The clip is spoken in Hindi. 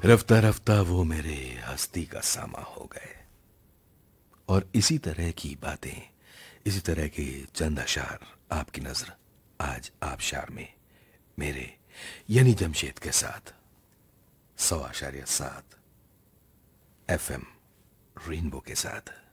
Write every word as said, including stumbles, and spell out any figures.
रफ्ता रफ्ता वो मेरे हस्ती का सामा हो गए। और इसी तरह की बातें, इसी तरह के चंद अशार आपकी नजर आज आबशार में मेरे यानी जमशेद के साथ सौ आशार्य सात एफ एम रेनबो के साथ।